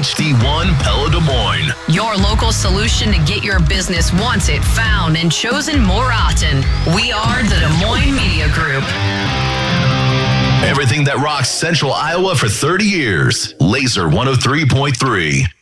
HD1 Pella Des Moines. Your local solution to get your business wanted, found, and chosen more often. We are the Des Moines Media Group. Everything that rocks Central Iowa for 30 years. Laser 103.3.